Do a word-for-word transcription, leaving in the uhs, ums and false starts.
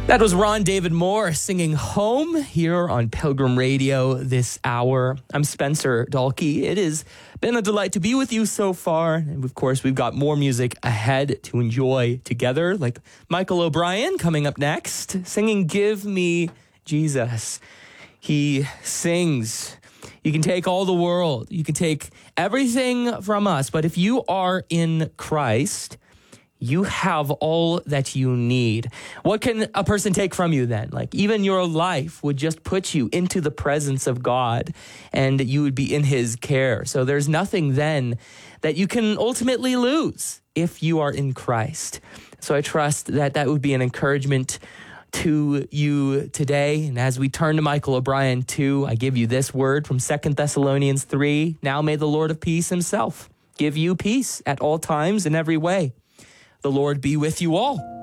That was Ron David Moore singing Home here on Pilgrim Radio this hour. I'm Spencer Dalkey. It has been a delight to be with you so far. And of course, we've got more music ahead to enjoy together, like Michael O'Brien coming up next, singing Give Me Jesus. He sings, you can take all the world, you can take everything from us, but if you are in Christ, you have all that you need. What can a person take from you then? Like even your life would just put you into the presence of God and you would be in his care. So there's nothing then that you can ultimately lose if you are in Christ. So I trust that that would be an encouragement to you today. And as we turn to Michael O'Brien too, I give you this word from Second Thessalonians three. Now may the Lord of peace himself give you peace at all times in every way. The Lord be with you all.